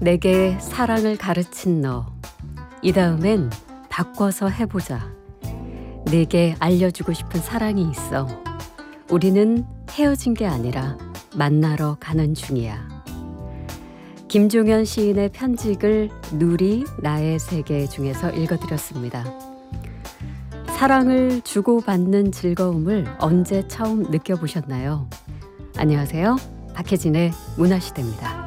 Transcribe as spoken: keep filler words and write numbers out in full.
내게 사랑을 가르친 너. 이 다음엔 바꿔서 해보자. 내게 알려주고 싶은 사랑이 있어. 우리는 헤어진 게 아니라 만나러 가는 중이야. 김종현 시인의 편집을 누리 나의 세계 중에서 읽어드렸습니다. 사랑을 주고받는 즐거움을 언제 처음 느껴보셨나요? 안녕하세요. 박혜진의 문화시대입니다.